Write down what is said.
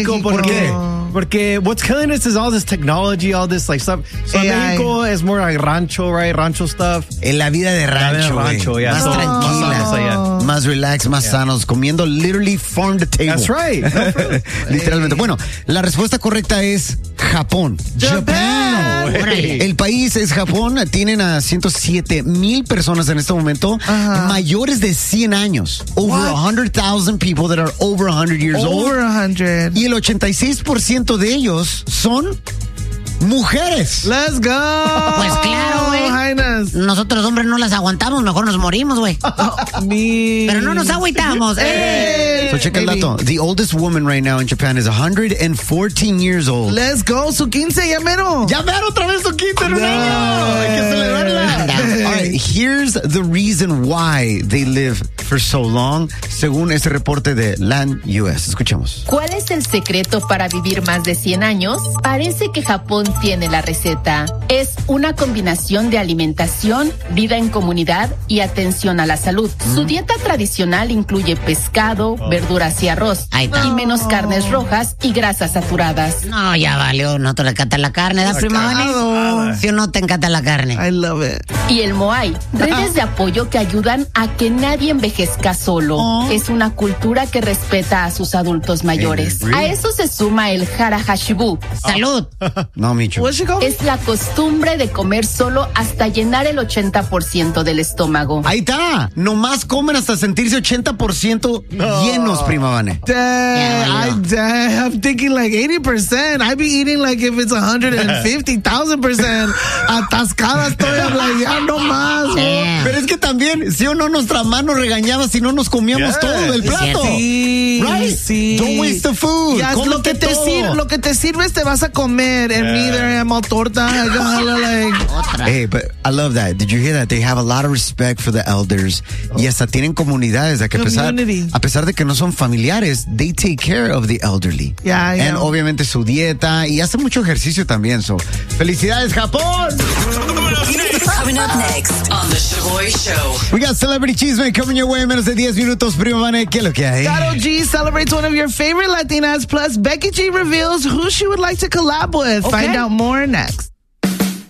¿Por qué? Porque what's killing us is all this technology, all this like stuff. So in Mexico is more like rancho, right? Rancho stuff. En la vida de rancho, yeah. Más tranquila, más relax, más sanos, comiendo literally farm to table. That's right. Literalmente. Bueno, la respuesta correcta es Japón. Japan. El país es Japón. Tienen a 107,000 personas en este momento, mayores de 100 años. Over 100,000 people that are over 100 years old. Over 100. Y el 86% de ellos son mujeres. Let's go. Pues claro, güey. Nosotros hombres no las aguantamos, mejor nos morimos, güey. Pero no nos agüitamos. So check el dato. The oldest woman right now in Japan is 114 years old. Let's go. Su 15, ya mero. Ya mero otra vez su 15 en un año. Hay que celebrarla. All right, here's the reason why they live for so long, según este reporte de Land US. Escuchemos. ¿Cuál es el secreto para vivir más de 100 años? Parece que Japón tiene la receta. Es una combinación de alimentación, vida en comunidad y atención a la salud. Su dieta tradicional incluye pescado, verduras y arroz, y menos carnes rojas y grasas saturadas. No, ya valió, no te le encanta la carne, ¿da, prima Vane? Si o no te encanta la carne. I love it. Y el Moai, redes de apoyo que ayudan a que nadie envejezca solo. Es una cultura que respeta a sus adultos mayores. A eso se suma el Hara Hashibu. ¡Salud! No, Micho. Es la costumbre de comer solo hasta llenar el 80% del estómago. Ahí está. Nomás comen hasta sentirse 80% llenos, prima Vane. I'm thinking like 80%. I be eating like if it's 150,000%. Atascada estoy, like, ya no más. Pero es que también, si o no, nuestra mano regañaba si no nos comíamos todo del plato. Sí, right? Sí. Don't waste the food. Ya, lo que te sirves te vas a comer. And me there, I'm all torta. Hey, but I love that. Did you hear that? They have a lot of respect for the elders. Y hasta tienen comunidades de que a pesar de que no son familiares, they take care of the elderly. Yeah, And obviamente su dieta y hacen mucho ejercicio también. So, ¡felicidades, Japón! Coming up next on The Shaboy Show. We got Celebrity Cheeseman coming your way en menos de 10 minutos. Prima Vane, ¿qué es lo que hay? Karol G celebrates one of your favorite Latinas, plus Becky G reveals who she would like to collab with. Find out more next.